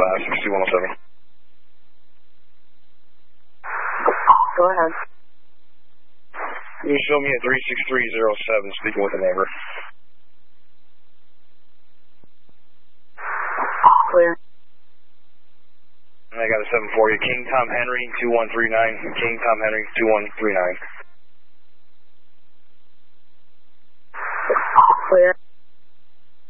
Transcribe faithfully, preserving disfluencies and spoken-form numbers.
five six two one oh seven. Go ahead. You show me at three six three zero seven, speaking with a neighbor. Clear. And I got a seven for you. King Tom Henry, two one three nine. King Tom Henry, two one three nine. Clear.